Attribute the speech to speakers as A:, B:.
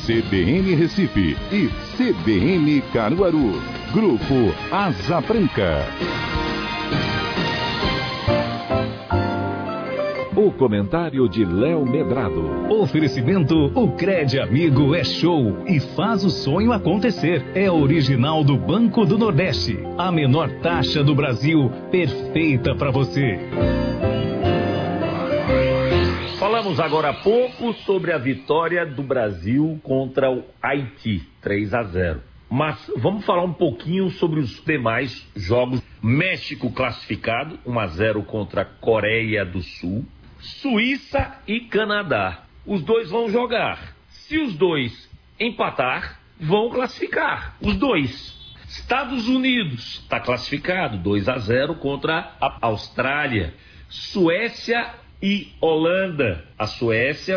A: CBN Recife e CBN Caruaru. Grupo Asa Branca. O comentário de Léo Medrado.
B: Oferecimento: o Cred Amigo é show e faz o sonho acontecer. É original do Banco do Nordeste. A menor taxa do Brasil, perfeita para você.
C: Falamos agora há pouco sobre a vitória do Brasil contra o Haiti, 3-0. Mas vamos falar um pouquinho sobre os demais jogos. México classificado, 1-0 contra a Coreia do Sul. Suíça e Canadá. Os dois vão jogar. Se os dois empatar, vão classificar. Os dois. Estados Unidos está classificado, 2-0 contra a Austrália. Suécia e Holanda. A Suécia